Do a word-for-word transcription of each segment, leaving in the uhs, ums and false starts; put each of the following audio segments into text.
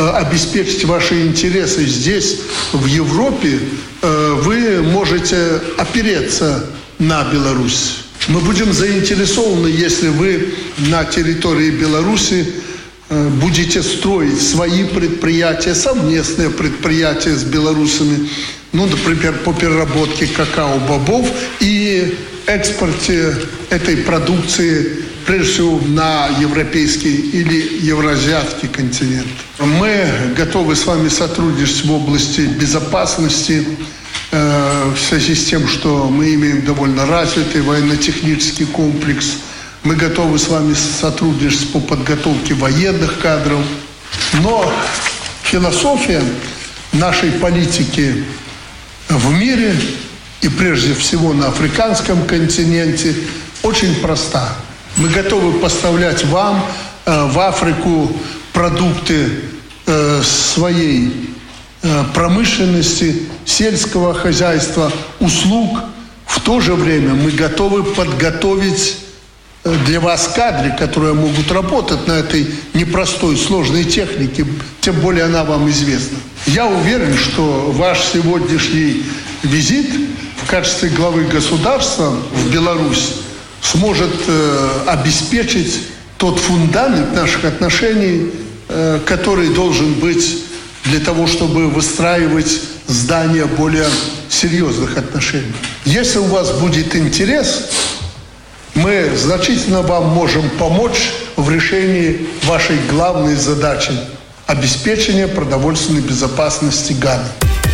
обеспечить ваши интересы здесь, в Европе, вы можете опереться на Беларусь. Мы будем заинтересованы, если вы на территории Беларуси будете строить свои предприятия, совместные предприятия с белорусами, ну, например, по переработке какао-бобов и экспорте этой продукции, прежде всего, на европейский или евразиатский континент. Мы готовы с вами сотрудничать в области безопасности, в связи с тем, что мы имеем довольно развитый военно-технический комплекс. Мы готовы с вами сотрудничать по подготовке военных кадров. Но философия нашей политики в мире и прежде всего на африканском континенте очень проста. Мы готовы поставлять вам э, в Африку продукты э, своей промышленности, сельского хозяйства, услуг. В то же время мы готовы подготовить для вас кадры, которые могут работать на этой непростой, сложной технике, тем более она вам известна. Я уверен, что ваш сегодняшний визит в качестве главы государства в Беларусь сможет э, обеспечить тот фундамент наших отношений, э, который должен быть для того, чтобы выстраивать здание более серьезных отношений. Если у вас будет интерес, мы значительно вам можем помочь в решении вашей главной задачи – обеспечения продовольственной безопасности Ганы.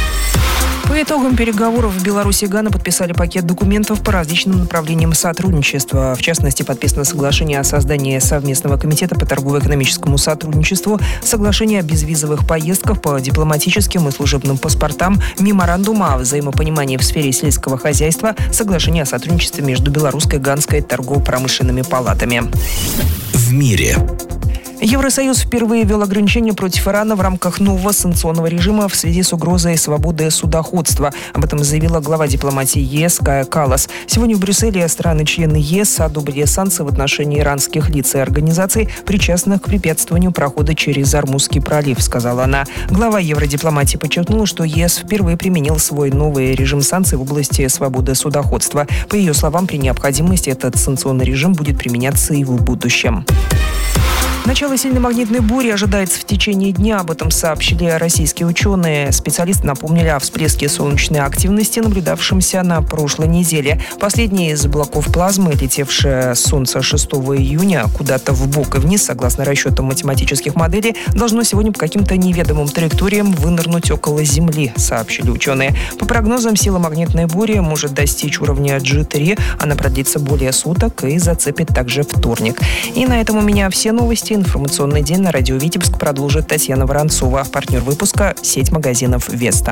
По итогам переговоров в Беларуси и Гана подписали пакет документов по различным направлениям сотрудничества. В частности, подписано соглашение о создании совместного комитета по торгово-экономическому сотрудничеству, соглашение о безвизовых поездках по дипломатическим и служебным паспортам, меморандум о взаимопонимании в сфере сельского хозяйства, соглашение о сотрудничестве между белорусской и ганской торгово-промышленными палатами. В мире. Евросоюз впервые ввел ограничения против Ирана в рамках нового санкционного режима в связи с угрозой свободы судоходства. Об этом заявила глава дипломатии ЕС Кая Каллас. Сегодня в Брюсселе страны-члены ЕС одобрили санкции в отношении иранских лиц и организаций, причастных к препятствованию прохода через Ормузский пролив, сказала она. Глава евродипломатии подчеркнула, что ЕС впервые применил свой новый режим санкций в области свободы судоходства. По ее словам, при необходимости этот санкционный режим будет применяться и в будущем. Начало сильной магнитной бури ожидается в течение дня. Об этом сообщили российские ученые. Специалисты напомнили о всплеске солнечной активности, наблюдавшемся на прошлой неделе. Последний из облаков плазмы, летевшее с Солнца шестого июня куда-то вбок и вниз, согласно расчетам математических моделей, должно сегодня по каким-то неведомым траекториям вынырнуть около Земли, сообщили ученые. По прогнозам, сила магнитной бури может достичь уровня джи три. Она продлится более суток и зацепит также вторник. И на этом у меня все новости. Информационный день на радио Витебск продолжит Татьяна Воронцова. Партнер выпуска – сеть магазинов «Веста».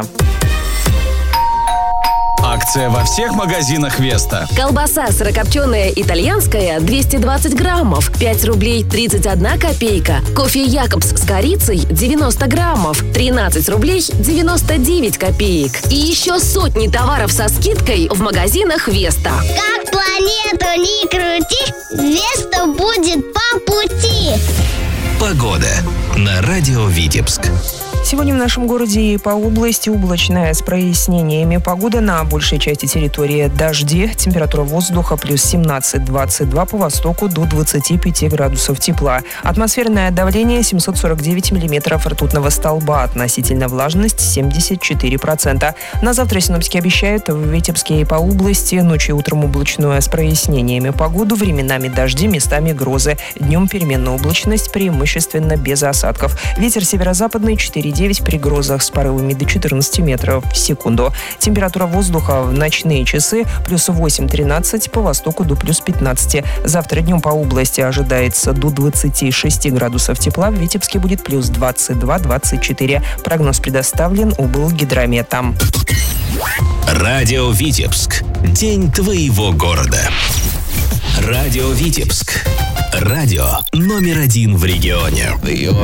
Акция во всех магазинах «Веста». Колбаса сырокопченая итальянская двести двадцать граммов, пять рублей тридцать одна копейка. Кофе Якобс с корицей девяносто граммов, тринадцать рублей девяносто девять копеек. И еще сотни товаров со скидкой в магазинах «Веста». Как планету ни крути, «Веста» будет по пути. Погода на радио Витебск. Сегодня в нашем городе и по области облачная с прояснениями. Погода на большей части территории дожди. Температура воздуха плюс семнадцать двадцать два, по востоку до двадцати пяти градусов тепла. Атмосферное давление семьсот сорок девять миллиметров ртутного столба. Относительная влажность семьдесят четыре процента. На завтра синоптики обещают в Витебске и по области ночью и утром облачную с прояснениями погоду. Временами дожди, местами грозы. Днем переменная облачность, преимущественно без осадков. Ветер северо-западный четыре девять при грозах с порывами до четырнадцати метров в секунду. Температура воздуха в ночные часы плюс восемь тринадцать, по востоку до плюс пятнадцати. Завтра днем по области ожидается до двадцати шести градусов тепла. В Витебске будет плюс двадцать два двадцать четыре. Прогноз предоставлен облгидрометом. Радио Витебск. День твоего города. Радио Витебск. Радио номер один в регионе.